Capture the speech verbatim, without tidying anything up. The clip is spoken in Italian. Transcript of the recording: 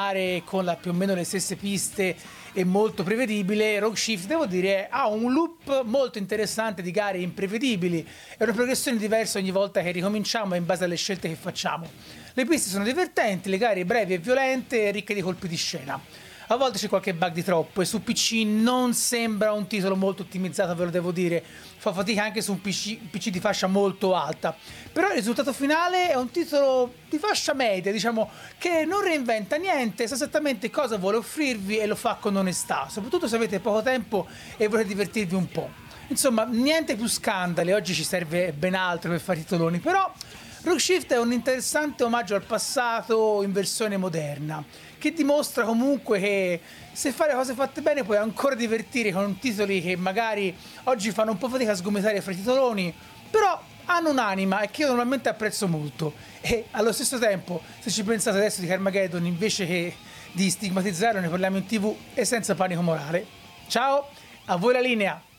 continuare con la, più o meno le stesse piste e molto prevedibile, Rogue Shift, devo dire, ha un loop molto interessante di gare imprevedibili e una progressione diversa ogni volta che ricominciamo in base alle scelte che facciamo. Le piste sono divertenti, le gare brevi e violente, ricche di colpi di scena. A volte c'è qualche bug di troppo e su P C non sembra un titolo molto ottimizzato, ve lo devo dire. Fa fatica anche su un P C, P C di fascia molto alta. Però il risultato finale è un titolo di fascia media, diciamo, che non reinventa niente, sa esattamente cosa vuole offrirvi e lo fa con onestà, soprattutto se avete poco tempo e volete divertirvi un po'. Insomma, niente più scandali, oggi ci serve ben altro per fare titoloni, però Rogue Shift è un interessante omaggio al passato in versione moderna, che dimostra comunque che se fare cose fatte bene puoi ancora divertire con titoli che magari oggi fanno un po' fatica a sgomitare fra i titoloni, però hanno un'anima e che io normalmente apprezzo molto. E allo stesso tempo, se ci pensate adesso di Carmageddon, invece che di stigmatizzarlo, ne parliamo in tv e senza panico morale. Ciao, a voi la linea!